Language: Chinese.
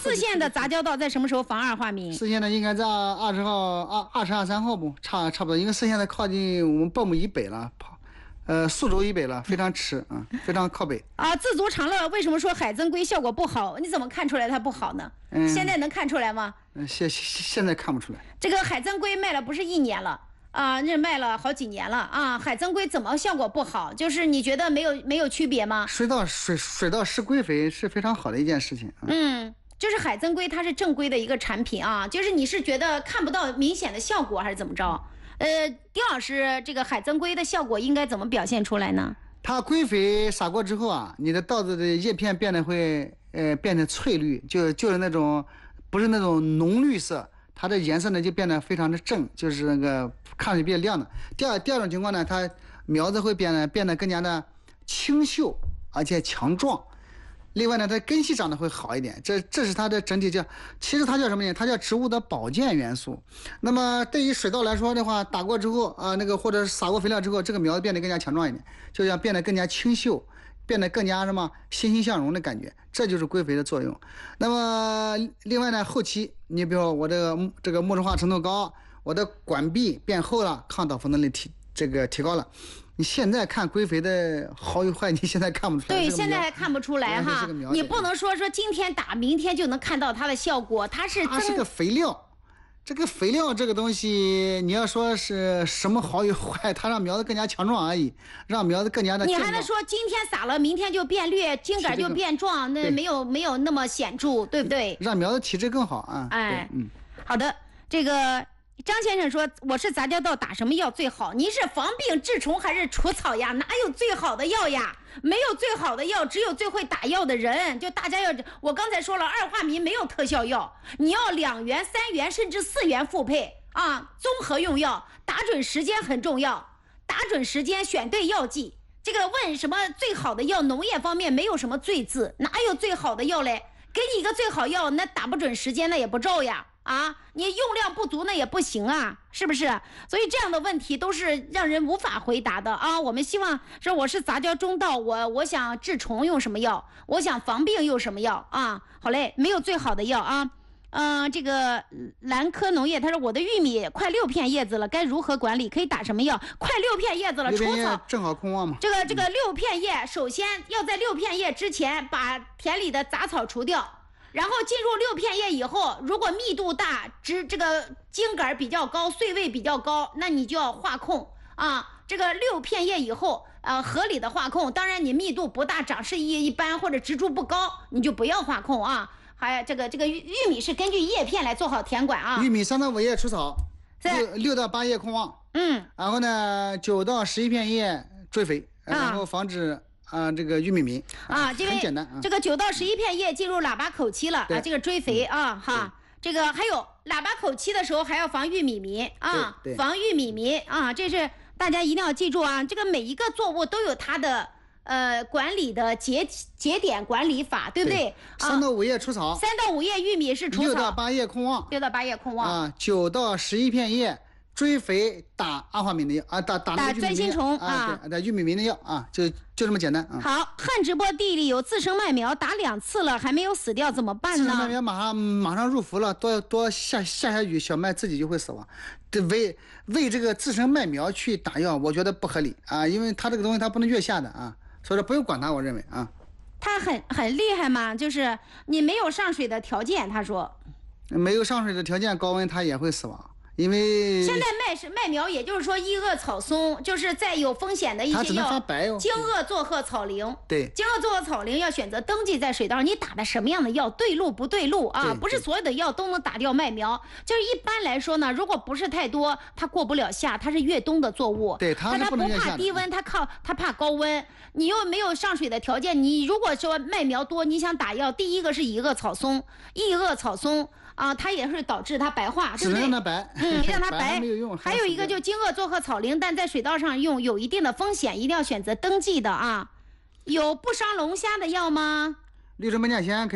四线的杂交稻在什么时候防二化名？ 四线的应该在20号、22、3号不差不多，因为四线的靠近我们报幕以北了，苏州以北了，非常迟啊，非常靠北啊。自足长乐为什么说海参龟效果不好？你怎么看出来它不好呢？现在能看出来吗？ 现在看不出来。 这个海参龟卖了不是1年了啊，这卖了好几年了啊。海参龟怎么效果不好？就是你觉得没有区别吗？ 水稻施归肥是非常好的一件事情。 就是海参龟它是正规的一个产品啊，就是你是觉得看不到明显的效果还是怎么着？丁老师，这个海参龟的效果应该怎么表现出来呢？ 它归肥撒过之后啊，你的稻子的叶片变得会变得翠绿，就是那种不是那种浓绿色，它的颜色呢就变得非常的正，就是那个看着比较亮的。第二种情况呢，它苗子会变得更加的清秀而且强壮。另外呢，它根系长得会好一点，这是它的整体其实它叫什么呢？它叫植物的保健元素。那么对于水稻来说的话，打过之后啊，或者撒过肥料之后，这个苗子变得更加强壮一点，就像变得更加清秀，变得更加欣欣向荣的感觉，这就是归肥的作用。那么另外呢，后期你比如说我这个木质化程度高，我的管壁变厚了，抗倒伏能力提高了。你现在看归肥的好与坏，你现在看不出来。 对，现在还看不出来哈。你不能说今天打，明天就能看到它的效果。它是个肥料，这个肥料这个东西，你要说是什么好与坏，它让苗子更加强壮而已，让苗子更加的。 你还能说今天撒了，明天就变绿，茎杆就变壮，那没有那么显著，对不对？ 让苗子体质更好啊。 哎，好的，这个。张先生说：“我是杂交稻，打什么药最好？您是防病治虫还是除草呀？哪有最好的药呀？没有最好的药，只有最会打药的人。就大家我刚才说了，二化名没有特效药，你要2元、3元甚至4元复配啊，综合用药，打准时间很重要，打准时间，选对药剂。这个问什么最好的药，农业方面没有什么最字，哪有最好的药嘞？给你一个最好药，那打不准时间，那也不照呀。”啊，你用量不足那也不行啊，是不是？所以这样的问题都是让人无法回答的啊。我们希望说我是杂交中稻，我想治虫用什么药，我想防病用什么药啊？好嘞，没有最好的药啊。这个兰科农业他说我的玉米快6片叶子了，该如何管理？可以打什么药？快6片叶子了，除草正好空望嘛。 这个6片叶，首先要在6片叶之前把田里的杂草除掉。然后进入6片叶以后，如果密度大，这个茎杆比较高，穗位比较高，那你就要化控啊。这个6片叶以后，合理的化控。当然你密度不大，长势一般或者植株不高，你就不要化控啊。还有这个玉米是根据叶片来做好田管啊。 玉米3到5叶除草，6到8叶控望。然后呢9到11片叶追肥，然后防止。这个玉米螟啊， 很简单。 这个9到11片叶进入喇叭口期了啊，这个追肥啊哈。这个还有喇叭口期的时候还要防玉米螟啊，防玉米螟啊，这是大家一定要记住啊。这个每一个作物都有它的管理的节点管理法，对不对 ？3到5叶除草，3 到5叶玉米是除草，6 到8叶控望 ，6到8叶控望啊，9到11片叶。追肥打二化名的药啊，打钻心虫啊， 打玉米螟的药啊，就这么简单啊。 好，旱直播地里有自生麦苗，打2次了还没有死掉，怎么办呢？ 自生麦苗马上入伏了，多下雨，小麦自己就会死亡。为这个自生麦苗去打药，我觉得不合理啊，因为它这个东西它不能越下的啊，所以说不用管它，我认为啊。 它很厉害嘛，就是你没有上水的条件，他说。 没有上水的条件，高温它也会死亡。因为现在麦苗，也就是说异萼草松，就是在有风险的一些药， 它只能发白荆萼唑褐草苓。 对， 荆萼唑褐草苓要选择登记在水稻上，你打的什么样的药，对路不对路啊？不是所有的药都能打掉麦苗。就是一般来说呢，如果不是太多，它过不了夏，它是越冬的作物。 对，它不怕低温，它怕高温。你又没有上水的条件，你如果说麦苗多，你想打药，第一个是异萼草松，啊，它也会导致它白化，对不对？ 只能让它白， 让它白没有用。 还有一个就荆萼唑褐草苓，但在水稻上用有一定的风险，一定要选择登记的啊。有不伤龙虾的药吗？ 绿植门甲酰可以。